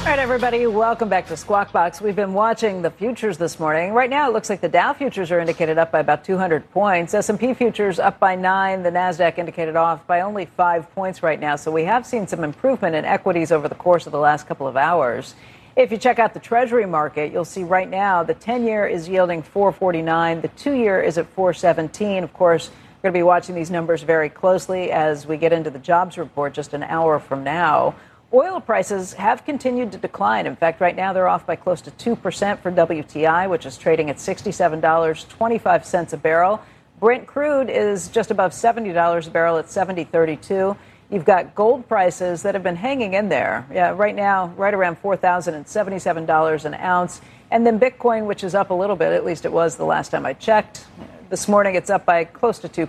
All right, everybody, welcome back to Squawk Box. We've been watching the futures this morning. Right now, it looks like the Dow futures are indicated up by about 200 points. S&P futures up by 9. The Nasdaq indicated off by only 5 points right now. So we have seen some improvement in equities over the course of the last couple of hours. If you check out the Treasury market, you'll see right now the 10-year is yielding 4.49. The 2-year is at 4.17. Of course, we're going to be watching these numbers very closely as we get into the jobs report just an hour from now. Oil prices have continued to decline. In fact, right now they're off by close to 2% for WTI, which is trading at $67.25 a barrel. Brent crude is just above $70 a barrel at $70.32. You've got gold prices that have been hanging in there. Yeah, right now, right around $4,077 an ounce. And then Bitcoin, which is up a little bit, at least it was the last time I checked. This morning, it's up by close to 2%,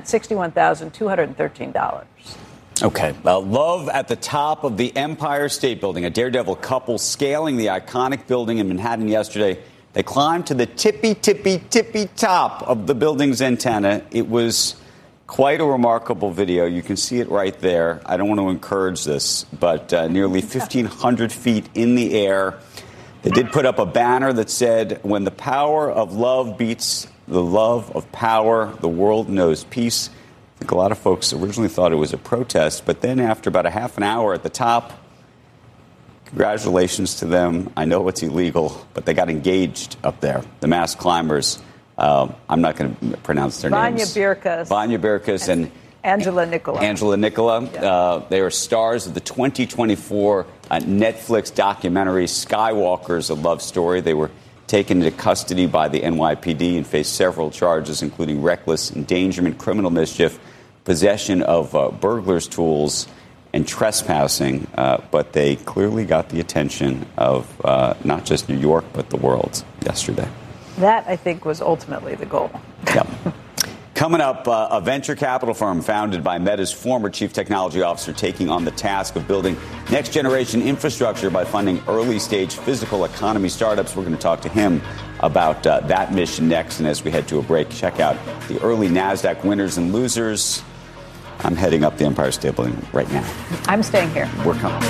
$61,213. Okay. Love at the top of the Empire State Building. A daredevil couple scaling the iconic building in Manhattan yesterday. They climbed to the tippy top of the building's antenna. It was quite a remarkable video. You can see it right there. I don't want to encourage this, but nearly 1,500 feet in the air. They did put up a banner that said, "When the power of love beats the love of power, the world knows peace." I think a lot of folks originally thought it was a protest, but then after about a half an hour at the top, congratulations to them. I know it's illegal, but they got engaged up there, the masked climbers. I'm not going to pronounce their names. Vanya Birkus and Angela Nicola. Yeah. They are stars of the 2024 Netflix documentary Skywalker's a Love Story. They were taken into custody by the NYPD and faced several charges, including reckless endangerment, criminal mischief, possession of burglar's tools, and trespassing. But they clearly got the attention of not just New York, but the world yesterday. That, I think, was ultimately the goal. Yep. Coming up, a venture capital firm founded by Meta's former chief technology officer taking on the task of building next-generation infrastructure by funding early-stage physical economy startups. We're going to talk to him about that mission next. And as we head to a break, check out the early NASDAQ winners and losers. I'm heading up the Empire State Building right now. I'm staying here. We're coming.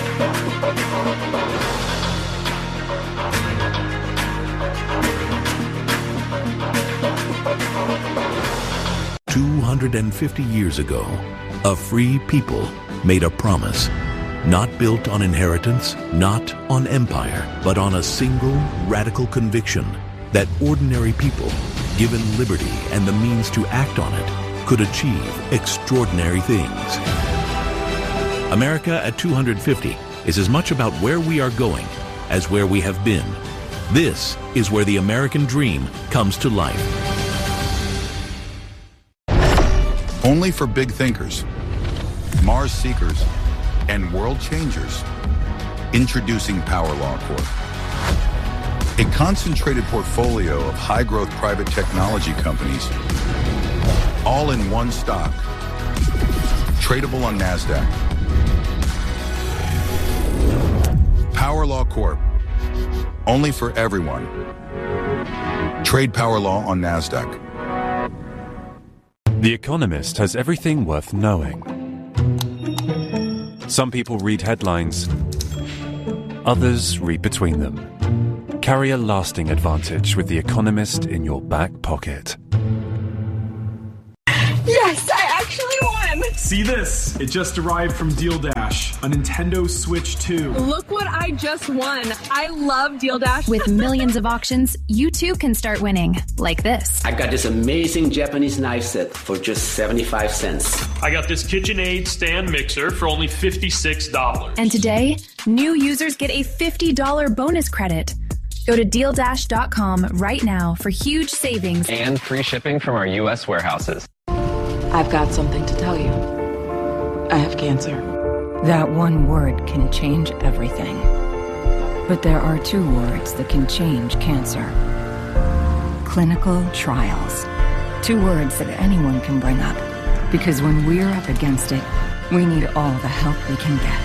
250 years ago, a free people made a promise, not built on inheritance, not on empire, but on a single radical conviction that ordinary people, given liberty and the means to act on it, could achieve extraordinary things. America at 250 is as much about where we are going as where we have been. This is where the American dream comes to life. Only for big thinkers, Mars seekers, and world changers. Introducing PowerLaw Corp. A concentrated portfolio of high-growth private technology companies, all in one stock, tradable on NASDAQ. PowerLaw Corp. Only for everyone. Trade PowerLaw on NASDAQ. The Economist has everything worth knowing. Some people read headlines, others read between them. Carry a lasting advantage with The Economist in your back pocket. Yes, I actually won! See this? It just arrived from Deal Dash, a Nintendo Switch 2. Look what I just won. I love Deal Dash. With millions of auctions, you too can start winning, like this. I got this amazing Japanese knife set for just 75 cents. I got this KitchenAid stand mixer for only $56. And today, new users get a $50 bonus credit. Go to DealDash.com right now for huge savings. And free shipping from our U.S. warehouses. I've got something to tell you. I have cancer. That one word can change everything. But there are two words that can change cancer. Clinical trials. Two words that anyone can bring up. Because when we're up against it, we need all the help we can get.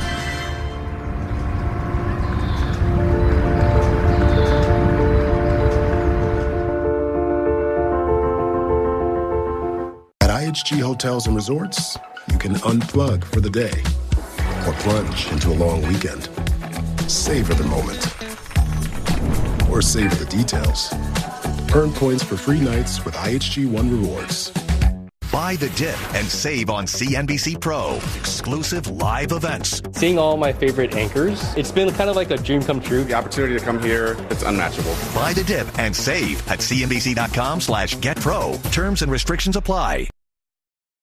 IHG Hotels and Resorts, you can unplug for the day or plunge into a long weekend. Savor the moment. Or savor the details. Earn points for free nights with IHG One Rewards. Buy the dip and save on CNBC Pro. Exclusive live events. Seeing all my favorite anchors, it's been kind of like a dream come true. The opportunity to come here, it's unmatchable. Buy the dip and save at CNBC.com/GetPro. Terms and restrictions apply.